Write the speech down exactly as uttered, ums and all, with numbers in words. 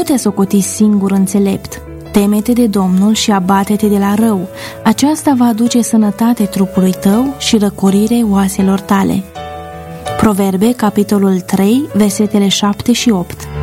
te socoti singur înțelept. Teme-te de Domnul și abate-te de la rău. Aceasta va aduce sănătate trupului tău și răcorire oaselor tale. Proverbe, capitolul trei, versetele șapte și opt.